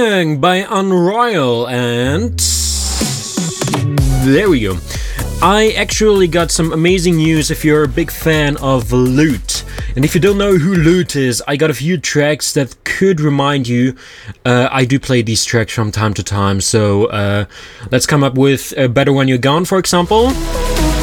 Bang by Unroyal, and there we go. I actually got some amazing news if you're a big fan of Lute. And if you don't know who Lute is, I got a few tracks that could remind you. I do play these tracks from time to time, so let's come up with Better When You're Gone, for example.